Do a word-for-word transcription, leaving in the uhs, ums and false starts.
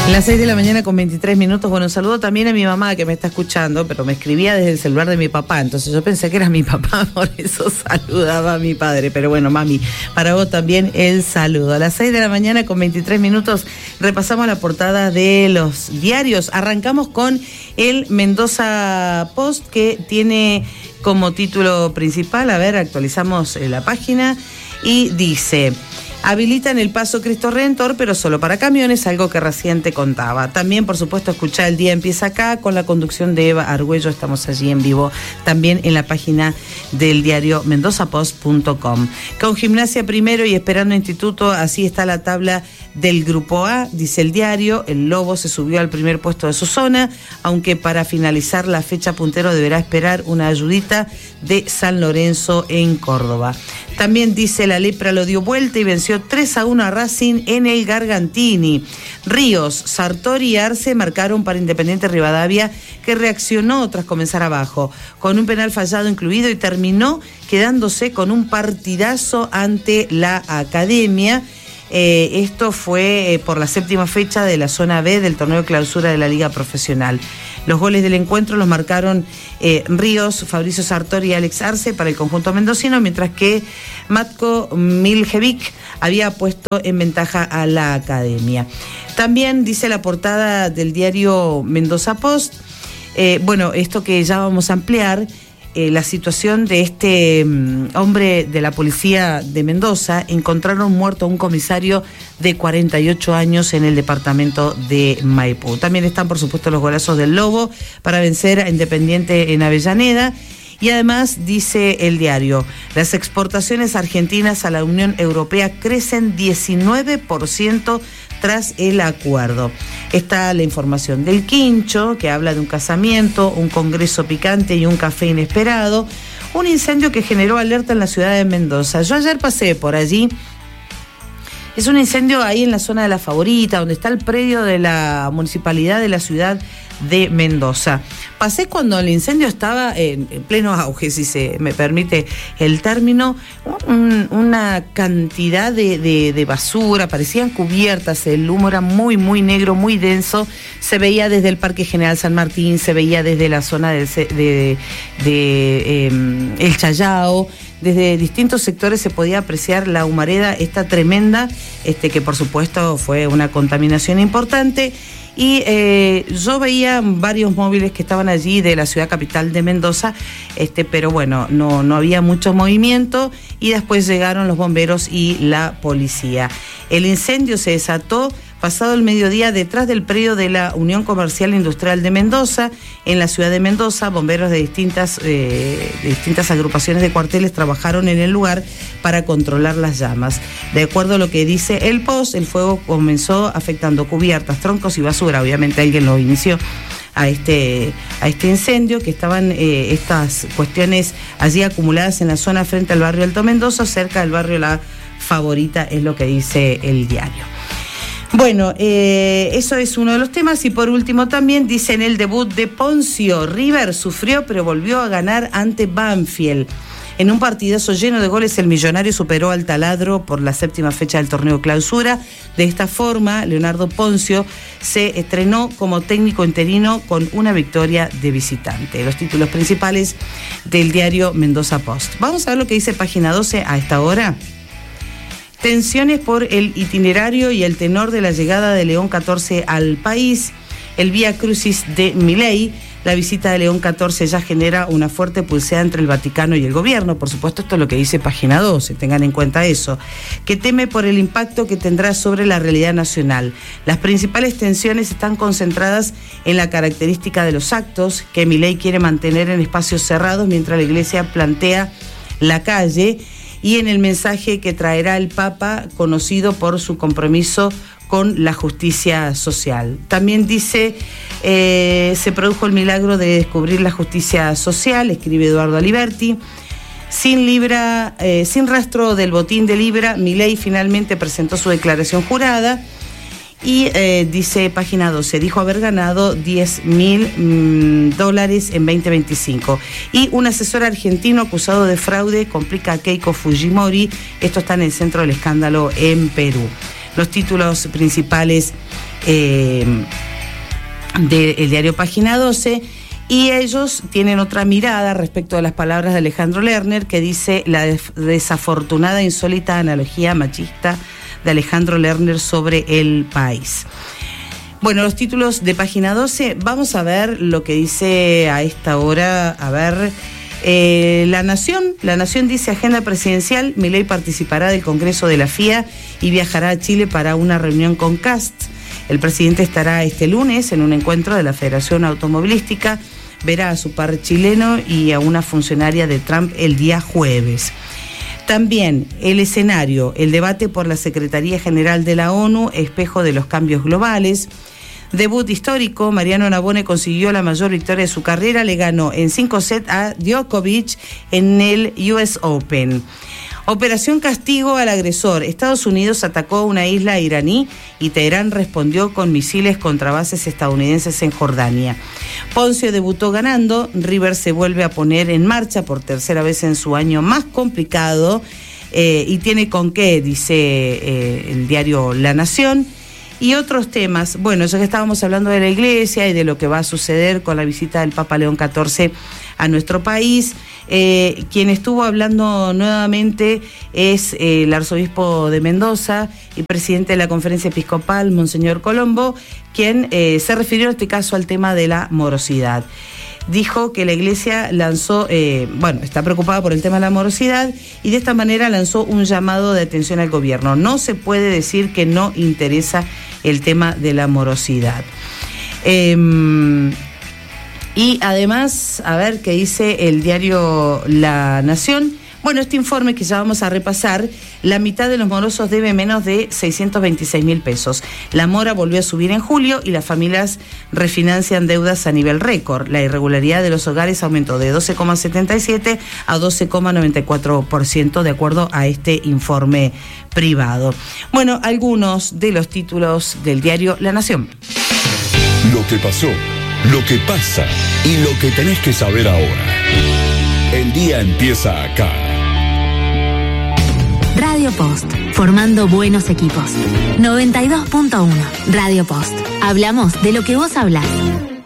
Las seis de la mañana con veintitrés minutos. Bueno, saludo también a mi mamá que me está escuchando, pero me escribía desde el celular de mi papá, entonces yo pensé que era mi papá, por eso saludaba a mi padre. Pero bueno, mami, para vos también el saludo. A las seis de la mañana con veintitrés minutos repasamos la portada de los diarios. Arrancamos con el Mendoza Post, que tiene como título principal, a ver, actualizamos la página, y dice: habilitan el paso Cristo Redentor, pero solo para camiones, algo que recién te contaba. También, por supuesto, escuchá El Día Empieza Acá, con la conducción de Eva Argüello. Estamos allí en vivo, también en la página del diario mendoza post punto com. Con Gimnasia primero y esperando Instituto, así está la tabla del Grupo A, dice el diario. El Lobo se subió al primer puesto de su zona, aunque para finalizar la fecha puntero deberá esperar una ayudita de San Lorenzo en Córdoba. También dice: la Lepra lo dio vuelta y venció tres a uno a Racing en el Gargantini. Ríos, Sartori y Arce marcaron para Independiente Rivadavia, que reaccionó tras comenzar abajo, con un penal fallado incluido, y terminó quedándose con un partidazo ante la Academia. Eh, esto fue eh, por la séptima fecha de la zona B del torneo de clausura de la Liga Profesional. Los goles del encuentro los marcaron eh, Ríos, Fabricio Sartori y Alex Arce para el conjunto mendocino, mientras que Matko Miljevic había puesto en ventaja a la Academia. También dice la portada del diario Mendoza Post, eh, bueno, esto que ya vamos a ampliar, Eh, la situación de este um, hombre de la policía de Mendoza. Encontraron muerto a un comisario de cuarenta y ocho años en el departamento de Maipú. También están, por supuesto, los golazos del Lobo para vencer a Independiente en Avellaneda. Y además, dice el diario, las exportaciones argentinas a la Unión Europea crecen diecinueve por ciento tras el acuerdo. Está la información del Quincho, que habla de un casamiento, un congreso picante y un café inesperado. Un incendio que generó alerta en la ciudad de Mendoza. Yo ayer pasé por allí. Es un incendio ahí en la zona de La Favorita, donde está el predio de la municipalidad de la ciudad de Mendoza. Pasé cuando el incendio estaba en, en pleno auge, si se me permite el término, un, una cantidad de, de, de basura, parecían cubiertas, el humo era muy, muy negro, muy denso, se veía desde el Parque General San Martín, se veía desde la zona de, de, de, de eh, El Chayao. Desde distintos sectores se podía apreciar la humareda esta tremenda, este, que por supuesto fue una contaminación importante. Y eh, yo veía varios móviles que estaban allí de la ciudad capital de Mendoza, este, pero bueno, no, no había mucho movimiento, y después llegaron los bomberos y la policía. El incendio se desató pasado el mediodía detrás del predio de la Unión Comercial Industrial de Mendoza, en la ciudad de Mendoza. Bomberos de distintas, eh, de distintas agrupaciones de cuarteles trabajaron en el lugar para controlar las llamas. De acuerdo a lo que dice el Post, el fuego comenzó afectando cubiertas, troncos y basura. Obviamente alguien lo inició a este, a este incendio, que estaban eh, estas cuestiones allí acumuladas en la zona frente al barrio Alto Mendoza, cerca del barrio La Favorita, es lo que dice el diario. Bueno, eh, eso es uno de los temas. Y por último también dicen el debut de Poncio. River sufrió pero volvió a ganar ante Banfield. En un partidazo lleno de goles, el millonario superó al Taladro por la séptima fecha del torneo clausura. De esta forma, Leonardo Poncio se estrenó como técnico interino con una victoria de visitante. Los títulos principales del diario Mendoza Post. Vamos a ver lo que dice Página doce a esta hora. Tensiones por el itinerario y el tenor de la llegada de León catorce al país. El Vía Crucis de Milei. La visita de León catorce ya genera una fuerte pulseada entre el Vaticano y el gobierno. Por supuesto, esto es lo que dice Página doce, tengan en cuenta eso. Que teme por el impacto que tendrá sobre la realidad nacional. Las principales tensiones están concentradas en la característica de los actos, que Milei quiere mantener en espacios cerrados mientras la Iglesia plantea la calle, y en el mensaje que traerá el Papa, conocido por su compromiso con la justicia social. También dice, eh, se produjo el milagro de descubrir la justicia social, escribe Eduardo Aliberti. Sin Libra, eh, sin rastro del botín de Libra, Milei finalmente presentó su declaración jurada. Y eh, dice Página doce, dijo haber ganado diez mil mmm, dólares en veinte veinticinco. Y un asesor argentino acusado de fraude complica a Keiko Fujimori. Esto está en el centro del escándalo en Perú. los títulos principales eh, del diario Página doce. Y ellos tienen otra mirada respecto a las palabras de Alejandro Lerner, que dice la desafortunada, insólita analogía machista de Alejandro Lerner sobre el país. Bueno, los títulos de Página doce, vamos a ver lo que dice a esta hora, a ver, eh, La Nación, La Nación dice agenda presidencial, Milei participará del Congreso de la F I A y viajará a Chile para una reunión con Kast. El presidente estará este lunes en un encuentro de la Federación Automovilística, verá a su par chileno y a una funcionaria de Trump el día jueves. También el escenario, el debate por la Secretaría General de la ONU, espejo de los cambios globales. Debut histórico, Mariano Navone consiguió la mayor victoria de su carrera, le ganó en cinco sets a Djokovic en el U S Open. Operación castigo al agresor. Estados Unidos atacó una isla iraní y Teherán respondió con misiles contra bases estadounidenses en Jordania. Poncio debutó ganando, River se vuelve a poner en marcha por tercera vez en su año más complicado eh, y tiene con qué, dice eh, el diario La Nación. Y otros temas, bueno, ya que estábamos hablando de la iglesia y de lo que va a suceder con la visita del Papa León catorce a nuestro país, eh, quien estuvo hablando nuevamente es eh, el arzobispo de Mendoza y presidente de la Conferencia Episcopal, Monseñor Colombo, quien eh, se refirió en este caso al tema de la morosidad. Dijo que la iglesia lanzó, eh, bueno, está preocupada por el tema de la morosidad y de esta manera lanzó un llamado de atención al gobierno. No se puede decir que no interesa el tema de la morosidad. Eh, y además, a ver qué dice el diario La Nación. Bueno, este informe que ya vamos a repasar, la mitad de los morosos debe menos de seiscientos veintiséis mil pesos. La mora volvió a subir en julio y las familias refinancian deudas a nivel récord. La irregularidad de los hogares aumentó de doce coma setenta y siete a doce coma noventa y cuatro por ciento de acuerdo a este informe privado. Bueno, algunos de los títulos del diario La Nación. Lo que pasó, lo que pasa y lo que tenés que saber ahora. El día empieza acá. Radio Post, formando buenos equipos. noventa y dos punto uno, Radio Post. Hablamos de lo que vos hablás.